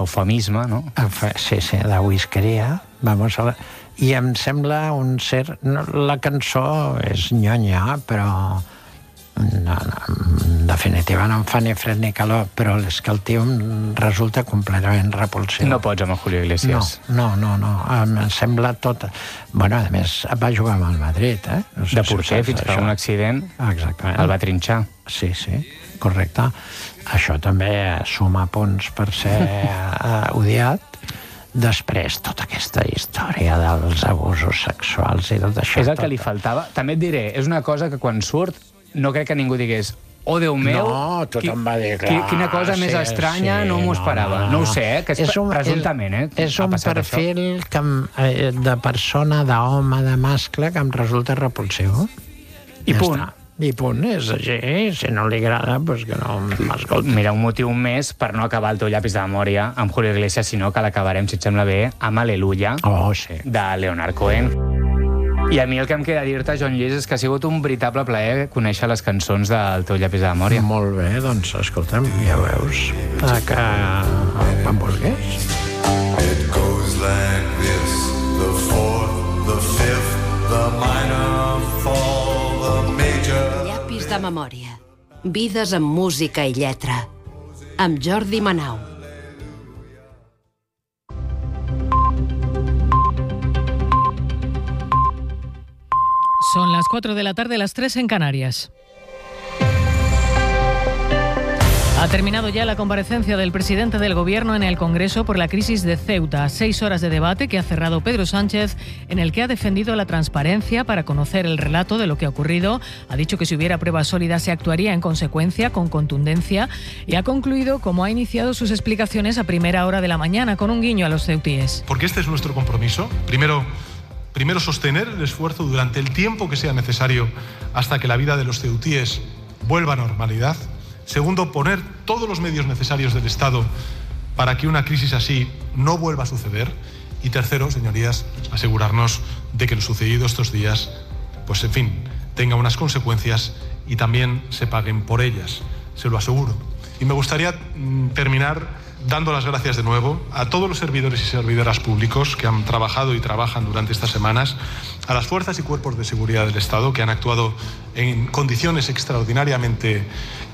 eufemisme, no? Sí, de whiskeria. I em sembla un ser... La cançó és nyonya, però en definitiva no em fa ni fred ni calor, però és que el tio em resulta completament repulsiu. No pots amb el Julio Iglesias. No. Em sembla tot... Bueno, a més, va jugar amb el Madrid, eh? No sé de porter, fins que fa un accident, exactament. El va trinxar. Sí, correcte. Això també suma punts per ser odiat. Després, tota aquesta història dels abusos sexuals i tot això... És el que li faltava. També et diré, és una cosa que quan surt no crec que ningú digués oh, Déu meu, no, tothom va dir, clar, quina cosa més estranya, no m'ho esperava. No ho sé, que és presumptament. És un perfil de persona, d'home, de mascle, que em resulta repulsiu. I punt. I punt, és així. Si no li agrada, doncs que no m'escolti. Mira, un motiu més per no acabar el teu llapis de memòria amb Julio Iglesias, sinó que l'acabarem, si et sembla bé, amb Aleluya, de Leonard Cohen. I a mi el que em queda dir-te, Joan Lluís, és que ha sigut un veritable plaer conèixer les cançons del teu llapis de memòria. Molt bé, doncs, escolta'm, ja veus, que quan vulguis. It goes like this, the fourth, the fifth, the minor fall, the major... Llapis de memòria. Vides amb música i lletra. Amb Jordi Manau. Son las 4 de la tarde, las 3 en Canarias. Ha terminado ya la comparecencia del presidente del Gobierno en el Congreso por la crisis de Ceuta. 6 horas de debate que ha cerrado Pedro Sánchez, en el que ha defendido la transparencia para conocer el relato de lo que ha ocurrido. Ha dicho que si hubiera pruebas sólidas se actuaría en consecuencia, con contundencia, y ha concluido cómo ha iniciado sus explicaciones a primera hora de la mañana, con un guiño a los ceutíes. Porque este es nuestro compromiso. Primero sostener el esfuerzo durante el tiempo que sea necesario hasta que la vida de los ceutíes vuelva a normalidad. Segundo, poner todos los medios necesarios del Estado para que una crisis así no vuelva a suceder. Y tercero, señorías, asegurarnos de que lo sucedido estos días, pues en fin, tenga unas consecuencias y también se paguen por ellas, se lo aseguro. Y me gustaría terminar dando las gracias de nuevo a todos los servidores y servidoras públicos que han trabajado y trabajan durante estas semanas, a las fuerzas y cuerpos de seguridad del Estado que han actuado en condiciones extraordinariamente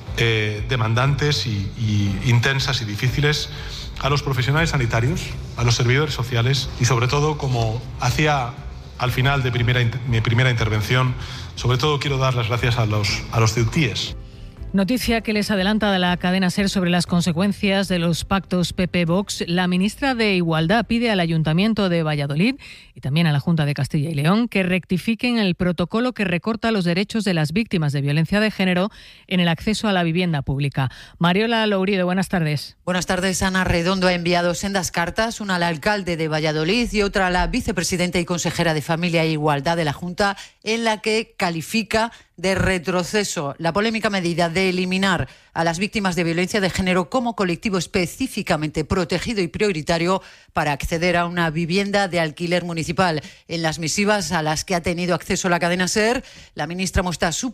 demandantes y intensas y difíciles, a los profesionales sanitarios, a los servidores sociales y sobre todo, como hacía al final de mi primera intervención, sobre todo quiero dar las gracias a los ceutíes. Noticia que les adelanta de la cadena SER sobre las consecuencias de los pactos PP-Vox. La ministra de Igualdad pide al Ayuntamiento de Valladolid y también a la Junta de Castilla y León que rectifiquen el protocolo que recorta los derechos de las víctimas de violencia de género en el acceso a la vivienda pública. Mariola Lourido, buenas tardes. Buenas tardes. Ana Redondo ha enviado sendas cartas, una al alcalde de Valladolid y otra a la vicepresidenta y consejera de Familia e Igualdad de la Junta, en la que califica de retroceso la polémica medida de eliminar a las víctimas de violencia de género como colectivo específicamente protegido y prioritario para acceder a una vivienda de alquiler municipal. En las misivas a las que ha tenido acceso la cadena SER, la ministra muestra su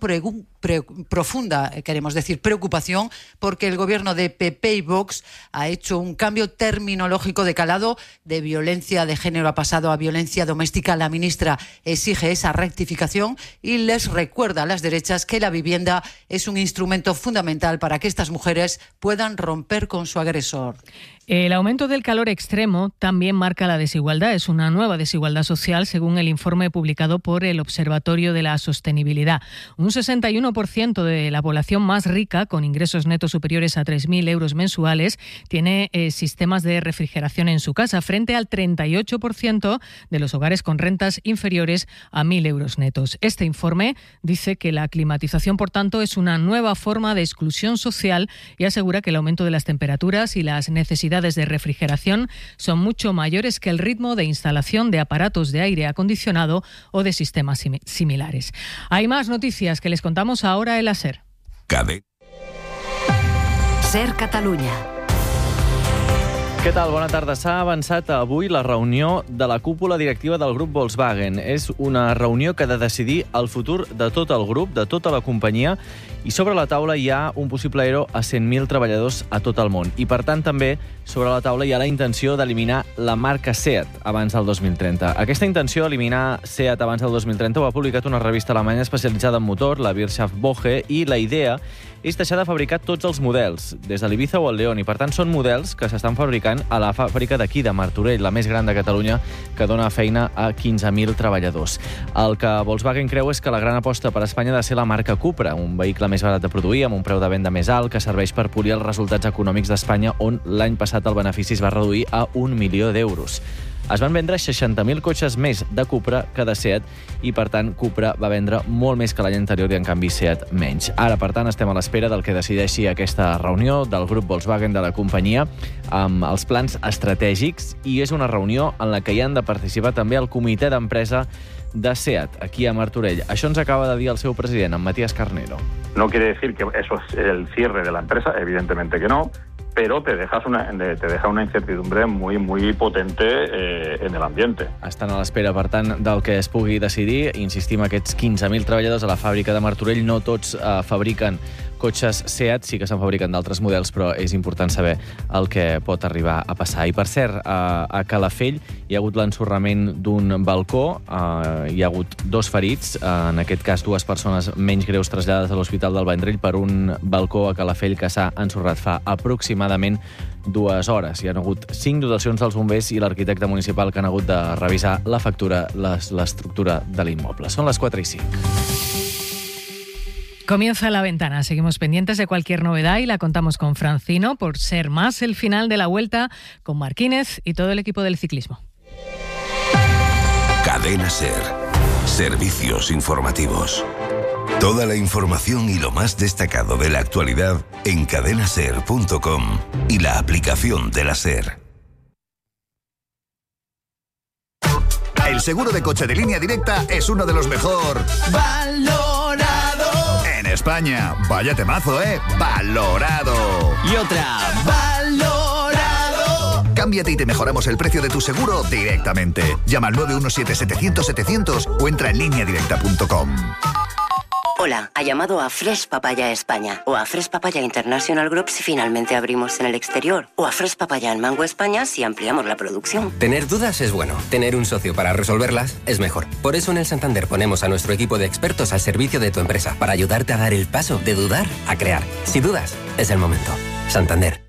profunda, preocupación porque el gobierno de PP y Vox ha hecho un cambio terminológico de calado. De violencia de género ha pasado a violencia doméstica. La ministra exige esa rectificación y les recuerda a las derechas que la vivienda es un instrumento fundamental para que estas mujeres puedan romper con su agresor. El aumento del calor extremo también marca la desigualdad. Es una nueva desigualdad social, según el informe publicado por el Observatorio de la Sostenibilidad. Un 61% de la población más rica, con ingresos netos superiores a 3.000 euros mensuales, tiene sistemas de refrigeración en su casa, frente al 38% de los hogares con rentas inferiores a 1.000 euros netos. Este informe dice que la climatización, por tanto, es una nueva forma de exclusión social y asegura que el aumento de las temperaturas y las necesidades de refrigeración son mucho mayores que el ritmo de instalación de aparatos de aire acondicionado o de sistemas similares. Hay más noticias que les contamos ahora en la SER. SER Catalunya. Què tal? Bona tarda. S'ha avançat avui la reunió de la cúpula directiva del grup Volkswagen. És una reunió que ha de decidir el futur de tot el grup, de tota la companyia, i sobre la taula hi ha un possible ERO a 100.000 treballadors a tot el món. I, per tant, també sobre la taula hi ha la intenció d'eliminar la marca SEAT abans del 2030. Aquesta intenció d'eliminar SEAT abans del 2030 ho ha publicat una revista alemanya especialitzada en motor, la Wirtschaftswoche, i la idea és deixar de fabricar tots els models, des de l'Ibiza o el León, i per tant són models que s'estan fabricant a la fàbrica d'aquí, de Martorell, la més gran de Catalunya, que dona feina a 15.000 treballadors. El que Volkswagen creu és que la gran aposta per a Espanya ha de ser la marca Cupra, un vehicle més barat de produir, amb un preu de venda més alt, que serveix per polir els resultats econòmics d'Espanya, on l'any passat el benefici es va reduir a 1 milió d'euros. Es van vendre 60.000 cotxes més de Cupra que de SEAT i, per tant, Cupra va vendre molt més que l'any anterior i, en canvi, SEAT menys. Ara, per tant, estem a l'espera del que decideixi aquesta reunió del grup Volkswagen de la companyia amb els plans estratègics, i és una reunió en la que hi han de participar també el comitè d'empresa de SEAT, aquí a Martorell. Això ens acaba de dir el seu president, en Matías Carnero. No quiere decir que eso es el cierre de la empresa, evidentemente que no, pero te deja una incertidumbre muy potente en el ambiente. Estan a l'espera, per tant, del que es pugui decidir. Insistim, aquests 15.000 treballadors a la fàbrica de Martorell no tots fabriquen cotxes SEAT, sí que se'n fabriquen d'altres models, però és important saber el que pot arribar a passar. I, per cert, a Calafell hi ha hagut l'ensorrament d'un balcó, hi ha hagut 2 ferits, en aquest cas 2 persones menys greus traslladades a l'Hospital del Vendrell per un balcó a Calafell que s'ha ensorrat fa aproximadament 2 hores. Hi ha hagut 5 dotacions dels bombers i l'arquitecte municipal que han hagut de revisar la factura, l'estructura de l'immoble. Són les 4:05. Comienza La Ventana. Seguimos pendientes de cualquier novedad y la contamos con Francino por ser más el final de la Vuelta, con Marquínez y todo el equipo del ciclismo. Cadena SER. Servicios informativos. Toda la información y lo más destacado de la actualidad en cadenaser.com y la aplicación de la SER. El seguro de coche de Línea Directa es uno de los mejor valorado en España. Vaya temazo, ¿eh? Valorado. Y otra. Valorado. Cámbiate y te mejoramos el precio de tu seguro directamente. Llama al 917-700-700 o entra en lineadirecta.com. Hola, ha llamado a Fresh Papaya España o a Fresh Papaya International Group si finalmente abrimos en el exterior, o a Fresh Papaya en Mango España si ampliamos la producción. Tener dudas es bueno, tener un socio para resolverlas es mejor. Por eso en el Santander ponemos a nuestro equipo de expertos al servicio de tu empresa para ayudarte a dar el paso de dudar a crear. Si dudas, es el momento. Santander.